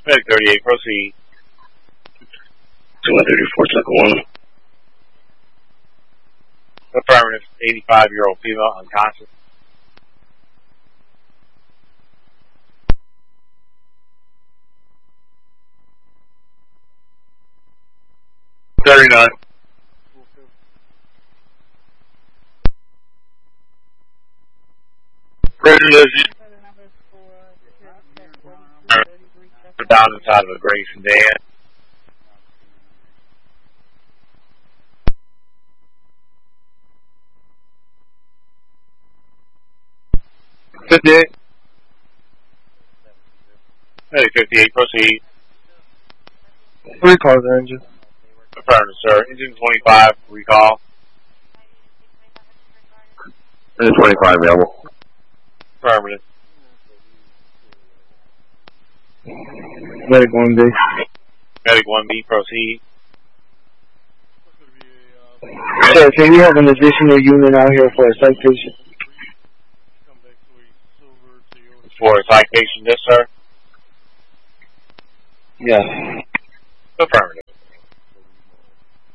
Medic 38, proceed. 234, Tucker 1. Affirmative, 85-year-old female, unconscious. Resolution. Down inside of a Grace and Dan. Hey, 58, proceed. Recall the engine. Affirmative, sir. Engine 25, recall. Engine 25 available. Affirmative. Medic 1B. Medic 1B, proceed. Sir, can we have an additional unit out here for a citation? For a citation, yes, sir? Yes. Affirmative.